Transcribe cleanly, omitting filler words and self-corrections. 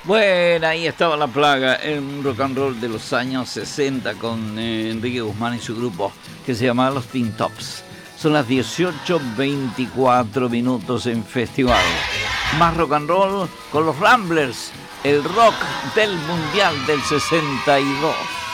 Bueno, ahí estaba La Plaga, el rock and roll de los años 60 con Enrique Guzmán y su grupo que se llamaba Los Tin Tops. Son las 18:24 minutos en Festival. Más rock and roll con los Ramblers, el rock del Mundial del 62.